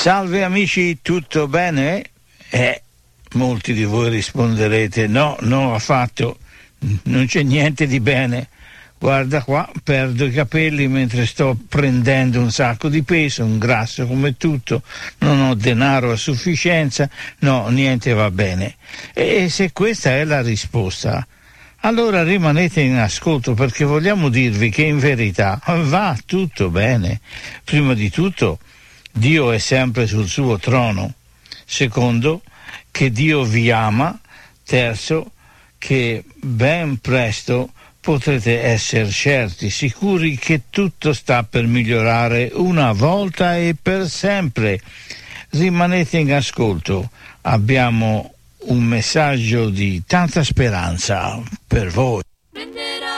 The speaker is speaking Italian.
Salve amici, tutto bene? Molti di voi risponderete no, affatto, non c'è niente di bene. Guarda qua, perdo i capelli mentre sto prendendo un sacco di peso, un grasso come tutto, non ho denaro a sufficienza, no, niente va bene. E se questa è la risposta, allora rimanete in ascolto, perché vogliamo dirvi che in verità va tutto bene. Prima di tutto, Dio è sempre sul suo trono. Secondo, che Dio vi ama. Terzo, che ben presto potrete essere certi, sicuri che tutto sta per migliorare una volta e per sempre. Rimanete in ascolto, abbiamo un messaggio di tanta speranza per voi.